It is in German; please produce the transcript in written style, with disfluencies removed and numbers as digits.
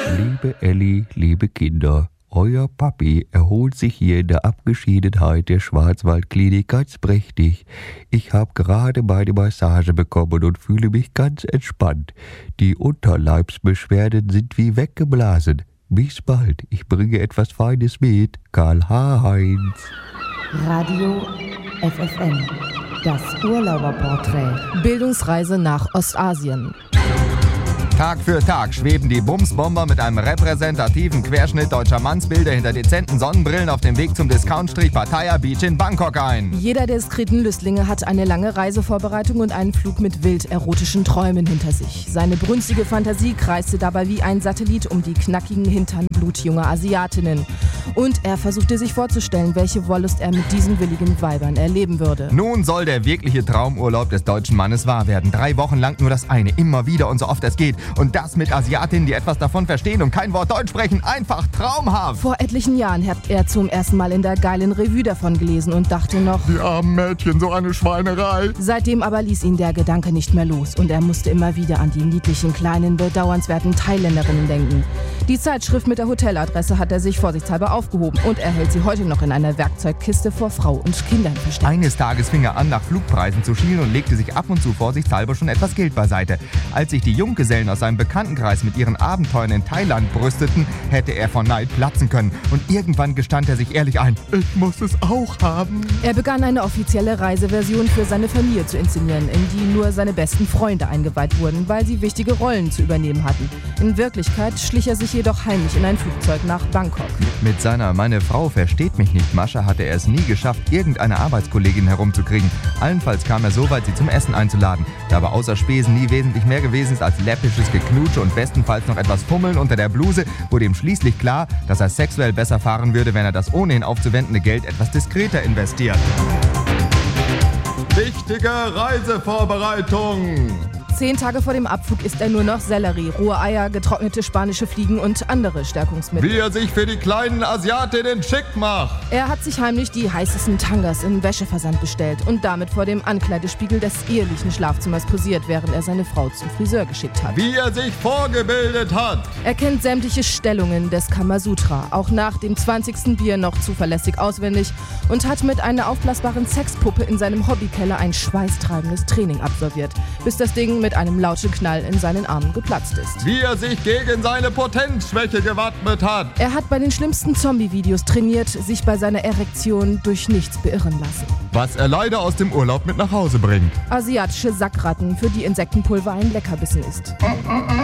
Liebe Elli, liebe Kinder, euer Papi erholt sich hier in der Abgeschiedenheit der Schwarzwaldklinik ganz prächtig. Ich habe gerade meine Massage bekommen und fühle mich ganz entspannt. Die Unterleibsbeschwerden sind wie weggeblasen. Bis bald, ich bringe etwas Feines mit. Karl-Heinz. Radio FFN, das Urlauberporträt. Bildungsreise nach Ostasien. Tag für Tag schweben die Bumsbomber mit einem repräsentativen Querschnitt deutscher Mannsbilder hinter dezenten Sonnenbrillen auf dem Weg zum Discountstrich Pattaya Beach in Bangkok ein. Jeder der diskreten Lüstlinge hat eine lange Reisevorbereitung und einen Flug mit wild erotischen Träumen hinter sich. Seine brünstige Fantasie kreiste dabei wie ein Satellit um die knackigen Hintern blutjunger Asiatinnen. Und er versuchte sich vorzustellen, welche Wollust er mit diesen willigen Weibern erleben würde. Nun soll der wirkliche Traumurlaub des deutschen Mannes wahr werden. 3 Wochen lang nur das eine, immer wieder und so oft es geht. Und das mit Asiatinnen, die etwas davon verstehen und kein Wort Deutsch sprechen. Einfach traumhaft. Vor etlichen Jahren hat er zum ersten Mal in der geilen Revue davon gelesen und dachte noch, die armen Mädchen, so eine Schweinerei. Seitdem aber ließ ihn der Gedanke nicht mehr los und er musste immer wieder an die niedlichen, kleinen, bedauernswerten Thailänderinnen denken. Die Zeitschrift mit der Hoteladresse hat er sich vorsichtshalber aufgehoben und er hält sie heute noch in einer Werkzeugkiste vor Frau und Kindern versteckt. Eines Tages fing er an, nach Flugpreisen zu schielen und legte sich ab und zu vorsichtshalber schon etwas Geld beiseite. Als sich die Junggesellen aus seinem Bekanntenkreis mit ihren Abenteuern in Thailand brüsteten, hätte er vor Neid platzen können. Und irgendwann gestand er sich ehrlich ein, ich muss es auch haben. Er begann eine offizielle Reiseversion für seine Familie zu inszenieren, in die nur seine besten Freunde eingeweiht wurden, weil sie wichtige Rollen zu übernehmen hatten. In Wirklichkeit schlich er sich jedoch heimlich in ein Flugzeug nach Bangkok. Mit seiner "Meine Frau versteht mich nicht" Masche hatte er es nie geschafft, irgendeine Arbeitskollegin herumzukriegen. Allenfalls kam er so weit, sie zum Essen einzuladen. Da aber außer Spesen nie wesentlich mehr gewesen ist als läppisches Geknutsche und bestenfalls noch etwas Fummeln unter der Bluse, wurde ihm schließlich klar, dass er sexuell besser fahren würde, wenn er das ohnehin aufzuwendende Geld etwas diskreter investiert. Wichtige Reisevorbereitung! 10 Tage vor dem Abflug isst er nur noch Sellerie, rohe Eier, getrocknete spanische Fliegen und andere Stärkungsmittel. Wie er sich für die kleinen Asiatinnen schick macht. Er hat sich heimlich die heißesten Tangas im Wäscheversand bestellt und damit vor dem Ankleidespiegel des ehelichen Schlafzimmers posiert, während er seine Frau zum Friseur geschickt hat. Wie er sich vorgebildet hat. Er kennt sämtliche Stellungen des Kamasutra, auch nach dem 20. Bier noch zuverlässig auswendig und hat mit einer aufblasbaren Sexpuppe in seinem Hobbykeller ein schweißtreibendes Training absolviert, bis das Ding mit einem lauten Knall in seinen Armen geplatzt ist. Wie er sich gegen seine Potenzschwäche gewappnet hat. Er hat bei den schlimmsten Zombie-Videos trainiert, sich bei seiner Erektion durch nichts beirren lassen. Was er leider aus dem Urlaub mit nach Hause bringt. Asiatische Sackratten, für die Insektenpulver ein Leckerbissen ist.